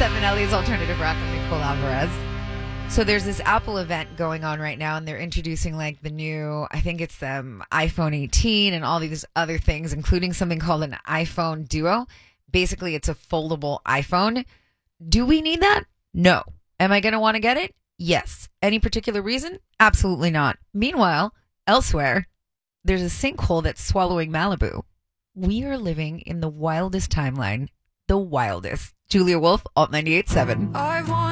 98.7 LA's Alternative Rock with Nicole Alvarez. So there's this Apple event going on right now, and they're introducing like the new, I think it's the iPhone 18 and all these other things, including something called an iPhone Duo. Basically, it's a foldable iPhone. Do we need that? No. Am I going to want to get it? Yes. Any particular reason? Absolutely not. Meanwhile, elsewhere, there's a sinkhole that's swallowing Malibu. We are living in the wildest timeline. The wildest. Julia Wolf, Alt 98.7.